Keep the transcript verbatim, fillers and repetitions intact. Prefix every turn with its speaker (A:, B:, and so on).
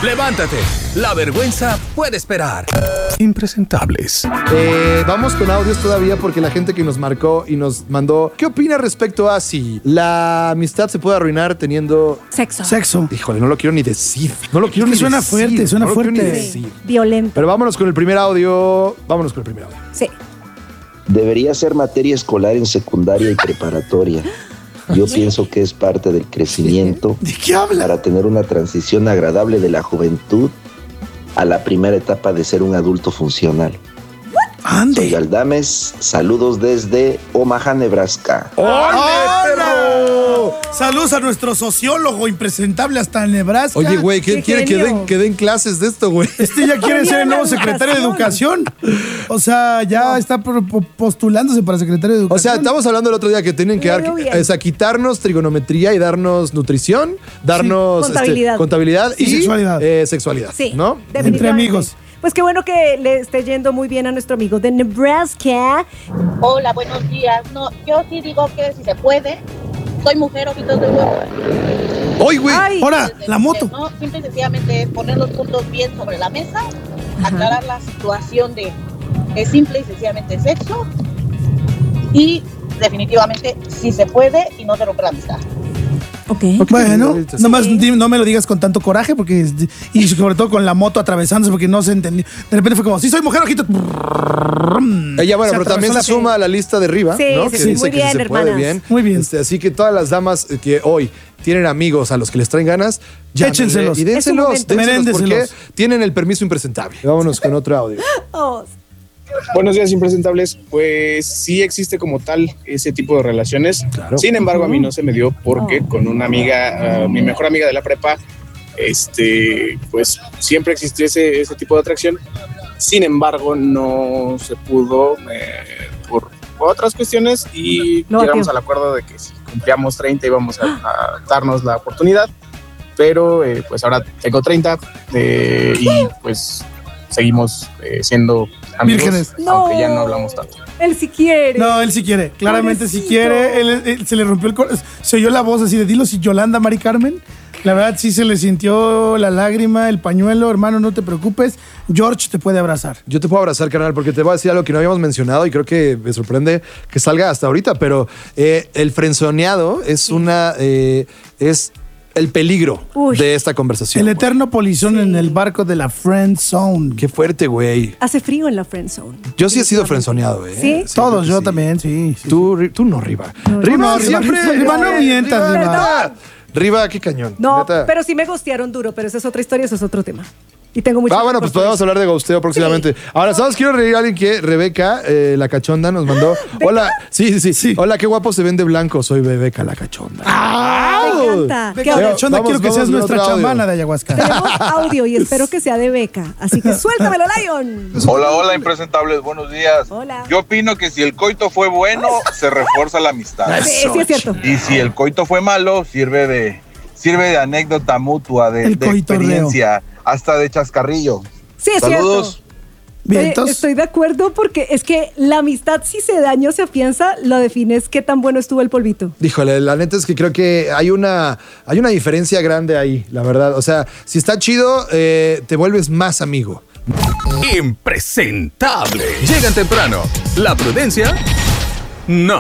A: Levántate, la vergüenza puede esperar. Impresentables.
B: Eh, vamos con audios todavía porque la gente que nos marcó y nos mandó, ¿qué opina respecto a si la amistad se puede arruinar teniendo
C: Sexo.
D: Sexo.
B: Híjole, no lo quiero ni decir. No lo quiero
D: que
B: ni
D: suena
B: decir.
D: fuerte, suena
B: no lo
D: fuerte.
B: quiero ni decir.
C: Violento.
B: Pero vámonos con el primer audio. Vámonos con el primer audio.
C: Sí.
E: Debería ser materia escolar en secundaria y preparatoria. Yo pienso que es parte del crecimiento
D: ¿De qué habla?
E: para tener una transición agradable de la juventud a la primera etapa de ser un adulto funcional. Soy
D: Ande.
E: Aldames, saludos desde Omaha, Nebraska.
B: ¡Órale, perro!
D: Saludos a nuestro sociólogo impresentable hasta Nebraska.
B: Oye, güey, ¿quién
C: ¡Qué
B: quiere que
C: genio!
B: den, que den clases de esto, güey?
D: Este ya quiere ser el nuevo secretario de Educación. O sea, ya está pro- po- postulándose para secretario de
B: O
D: Educación.
B: sea, estamos hablando el otro día que tienen que
C: Muy
B: dar,
C: bien.
B: o sea, quitarnos trigonometría y darnos nutrición, darnos
C: Sí. Contabilidad.
B: este, contabilidad y,
D: Y sexualidad.
B: eh, sexualidad,
C: Sí.
B: ¿no?
C: definitivamente.
D: Entre amigos.
C: Pues qué bueno que le esté yendo muy bien a nuestro amigo de Nebraska.
F: Hola, buenos días. No, yo sí digo que si se puede. Soy mujer, ojitos de huevo.
B: ¡Oy, güey!
C: Ay.
D: Ahora, la moto.
F: No, simple y sencillamente es poner los puntos bien sobre la mesa, aclarar la situación de es simple y sencillamente sexo y definitivamente si se puede y no se rompe la amistad.
C: Ok.
D: Bueno,
B: Sí.
D: nomás di- no me lo digas con tanto coraje porque y sobre todo con la moto atravesándose porque no se entendió. De repente fue como, sí soy mujer, ojito.
B: Ella, bueno,
D: Se
B: pero también
D: atravesó
B: se
D: la-
B: suma a la lista de arriba,
C: Sí,
B: ¿no?
C: sí,
B: que
C: sí.
B: dice
C: Muy
B: que
C: bien,
B: se puede
C: hermanas.
B: bien.
D: Muy bien.
B: Este, así que todas las damas que hoy tienen amigos a los que les traen ganas, llámenle
D: Échenselos.
B: y
C: Es su
B: dénselos,
C: momento.
B: dénselos porque
D: Meréndeselos.
B: tienen el permiso impresentable. Vámonos con otro audio.
C: Oh,
G: Buenos días, impresentables. Pues sí existe como tal ese tipo de relaciones.
B: Claro.
G: Sin embargo, a mí no se me dio porque
C: Oh.
G: con una amiga, uh, mi mejor amiga de la prepa, este, pues siempre existió ese, ese tipo de atracción. Sin embargo, no se pudo eh, por otras cuestiones y
C: No,
G: llegamos
C: tío.
G: al acuerdo de que si cumplíamos treinta íbamos a, a darnos la oportunidad. Pero eh, pues ahora tengo treinta eh, y pues seguimos eh, siendo amigos,
D: Vírgenes.
G: aunque
C: No.
G: ya no hablamos tanto.
C: él sí quiere.
D: No, él sí quiere. Claramente sí
C: Pobrecito.
D: quiere. Él, él- se le rompió el corazón. Se oyó la voz así de dilo si Yolanda, Mari Carmen. La verdad sí se le sintió la lágrima, el pañuelo. Hermano, no te preocupes. George te puede abrazar.
B: Yo te puedo abrazar, carnal, porque te voy a decir algo que no habíamos mencionado y creo que me sorprende que salga hasta ahorita, pero eh, el frenzoneado es una... eh, es el peligro
C: Uy.
B: de esta conversación.
D: El
B: güey.
D: eterno polizón en el barco de la friend zone.
B: Qué fuerte, güey.
C: Hace frío en la friend zone.
B: Yo sí he sido frenzoneado, ¿eh?
C: ¿Sí?
D: Todos,
B: creo que
D: yo
B: sí.
D: también, sí. sí.
B: Tú, Ri- tú no, Riva.
C: No,
B: Riva,
D: no, Riva,
B: siempre.
D: Riva, no mientas, Riva.
B: Riva. Riva, qué cañón.
C: No,
B: neta.
C: pero sí me gostearon duro, pero esa es otra historia, eso es otro tema. Y tengo mucho
B: Ah, bueno, pues podemos hablar de gosteo próximamente. Ahora, ¿sabes? Quiero reír a alguien que Rebeca, eh, la cachonda, nos mandó. Hola, sí, sí, sí,
D: Sí.
B: Hola, qué guapo se ven de blanco. Soy Rebeca, la cachonda.
C: Me encanta.
D: Beca,
C: ¿Qué onda?
D: la chonda,
B: Vamos,
D: quiero que
B: vamos
D: seas
B: con
D: nuestra
B: otro audio.
D: chamana de ayahuasca.
C: Tenemos audio y espero que sea de Beca. Así que suéltamelo, Lion.
H: Hola, hola, impresentables, buenos días.
C: Hola.
H: Yo opino que si el coito fue bueno, se refuerza la amistad.
C: Sí, sí es cierto.
H: Y si el coito fue malo, sirve de, sirve de anécdota mutua, de,
D: El
H: de
D: coitorreo.
H: experiencia, hasta de chascarrillo.
C: Sí es
H: Saludos.
C: cierto.
D: Bien,
C: Eh,
D: entonces,
C: Estoy de acuerdo porque es que la amistad, si se daña o se afianza, lo defines qué tan bueno estuvo el polvito.
B: Híjole, la neta es que creo que hay una, hay una diferencia grande ahí, la verdad. O sea, si está chido, eh, te vuelves más amigo.
A: Impresentable. Llegan temprano. La prudencia, no.